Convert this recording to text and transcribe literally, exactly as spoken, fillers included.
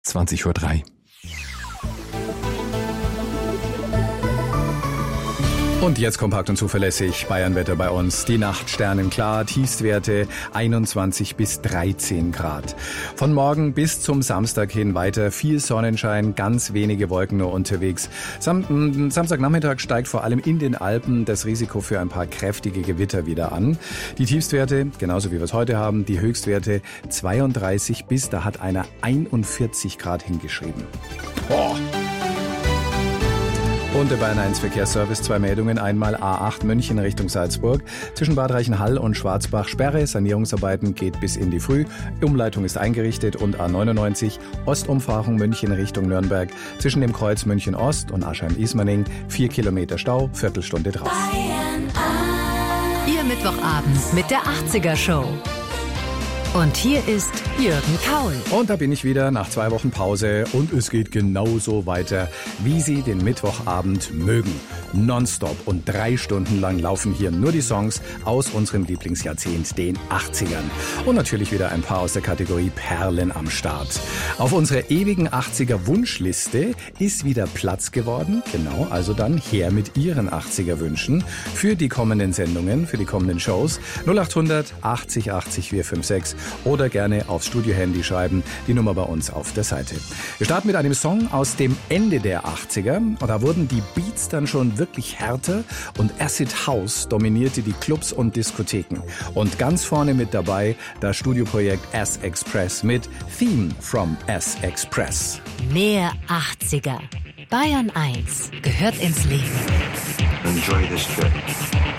zwanzig Uhr drei. Und jetzt kompakt und zuverlässig Bayernwetter bei uns. Die Nacht sternenklar, Tiefstwerte einundzwanzig bis dreizehn Grad. Von morgen bis zum Samstag hin weiter viel Sonnenschein, ganz wenige Wolken nur unterwegs. Sam- Samstagnachmittag steigt vor allem in den Alpen das Risiko für ein paar kräftige Gewitter wieder an. Die Tiefstwerte, genauso wie wir es heute haben, die Höchstwerte zweiunddreißig bis, da hat einer einundvierzig Grad hingeschrieben. Boah! Und der Bayern eins Verkehrsservice, zwei Meldungen, einmal A acht München Richtung Salzburg. Zwischen Bad Reichenhall und Schwarzbach Sperre, Sanierungsarbeiten geht bis in die Früh. Umleitung ist eingerichtet und A neunundneunzig Ostumfahrung München Richtung Nürnberg. Zwischen dem Kreuz München Ost und Aschheim-Ismaning vier Kilometer Stau, Viertelstunde drauf. Bayern eins. Ihr Mittwochabend mit der achtziger Show. Und hier ist Jürgen Kaul. Und da bin ich wieder nach zwei Wochen Pause und es geht genauso weiter, wie Sie den Mittwochabend mögen. Nonstop und drei Stunden lang laufen hier nur die Songs aus unserem Lieblingsjahrzehnt, den achtzigern. Und natürlich wieder ein paar aus der Kategorie Perlen am Start. Auf unserer ewigen achtziger Wunschliste ist wieder Platz geworden. Genau, also dann her mit Ihren achtziger Wünschen für die kommenden Sendungen, für die kommenden Shows. null acht hundert achtzig achtzig vier fünf sechs oder gerne aufs Studio-Handy schreiben, die Nummer bei uns auf der Seite. Wir starten mit einem Song aus dem Ende der achtziger und da wurden die Beats dann schon wirklich härter und Acid House dominierte die Clubs und Diskotheken. Und ganz vorne mit dabei das Studioprojekt S-Express mit Theme from S-Express. Mehr achtziger. Bayern eins gehört ins Leben. Enjoy this trip.